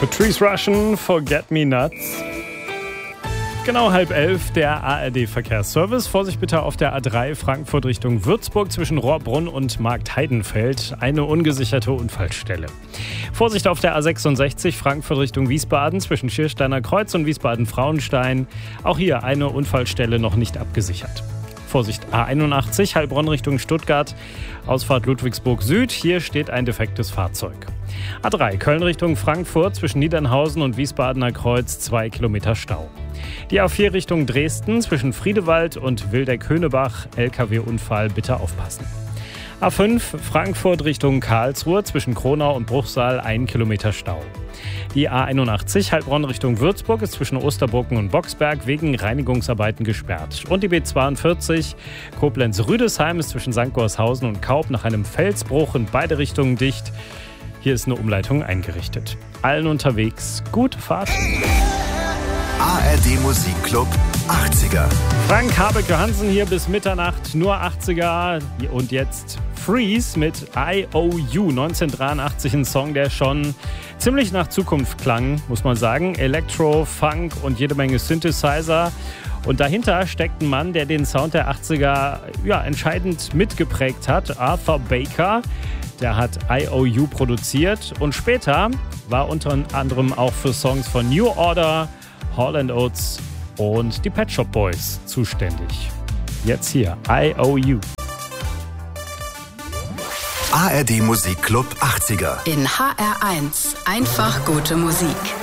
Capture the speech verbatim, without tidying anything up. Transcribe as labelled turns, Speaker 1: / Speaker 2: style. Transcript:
Speaker 1: Patrice Rushen, Forget Me Nuts. Genau halb elf, der A R D-Verkehrsservice. Vorsicht bitte auf der A drei Frankfurt Richtung Würzburg zwischen Rohrbrunn und Marktheidenfeld. Eine ungesicherte Unfallstelle. Vorsicht auf der A sechsundsechzig Frankfurt Richtung Wiesbaden zwischen Schiersteiner Kreuz und Wiesbaden-Frauenstein. Auch hier eine Unfallstelle noch nicht abgesichert. Vorsicht A einundachtzig, Heilbronn Richtung Stuttgart, Ausfahrt Ludwigsburg Süd. Hier steht ein defektes Fahrzeug. A drei, Köln Richtung Frankfurt zwischen Niedernhausen und Wiesbadener Kreuz, zwei Kilometer Stau. Die A vier Richtung Dresden zwischen Friedewald und Wildeck-Höhnebach, L K W-Unfall, bitte aufpassen. A fünf, Frankfurt Richtung Karlsruhe zwischen Kronau und Bruchsal, ein Kilometer Stau. Die A einundachtzig, Heilbronn Richtung Würzburg, ist zwischen Osterburken und Boxberg wegen Reinigungsarbeiten gesperrt. Und die B zweiundvierzig, Koblenz-Rüdesheim, ist zwischen Sankt Gorshausen und Kaub nach einem Felsbruch in beide Richtungen dicht. Hier ist eine Umleitung eingerichtet. Allen unterwegs gute Fahrt.
Speaker 2: A R D Musikclub achtziger.
Speaker 1: Frank Habeck Johansen hier bis Mitternacht, nur achtziger. Und jetzt Freeze mit I O U, neunzehnhundertdreiundachtzig, ein Song, der schon ziemlich nach Zukunft klang, muss man sagen. Elektro, Funk und jede Menge Synthesizer. Und dahinter steckt ein Mann, der den Sound der achtziger ja, entscheidend mitgeprägt hat, Arthur Baker. Der hat I O U produziert und später war unter anderem auch für Songs von New Order, Hall and Oates und die Pet Shop Boys zuständig. Jetzt hier, I O U.
Speaker 2: A R D Musikclub achtziger.
Speaker 3: In H R eins. Einfach gute Musik.